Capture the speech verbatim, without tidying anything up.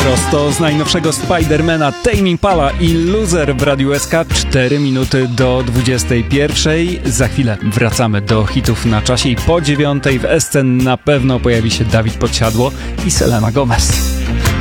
Prosto z najnowszego Spidermana Tame Impala i Loser w Radiu S K. cztery minuty do dwudziestej pierwszej. Za chwilę wracamy do hitów na czasie i po dziewiątej w S C na pewno pojawi się Dawid Podsiadło i Selena Gomez.